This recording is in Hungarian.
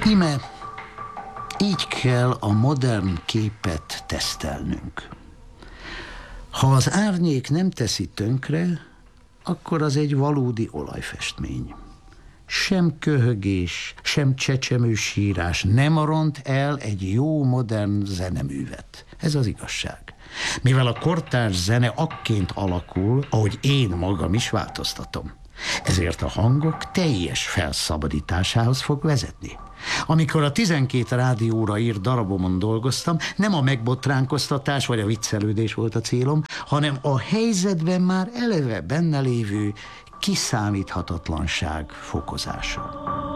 Íme így kell a modern képet tesztelnünk. Ha az árnyék nem teszi tönkre, akkor az egy valódi olajfestmény. Sem köhögés, sem csecsemősírás nem ront el egy jó modern zeneművet. Ez az igazság. Mivel a kortárs zene akként alakul, ahogy én magam is változtatom. Ezért a hangok teljes felszabadításához fog vezetni. Amikor a 12 rádióra írt darabomon dolgoztam, nem a megbotránkoztatás vagy a viccelődés volt a célom, hanem a helyzetben már eleve benne lévő kiszámíthatatlanság fokozása.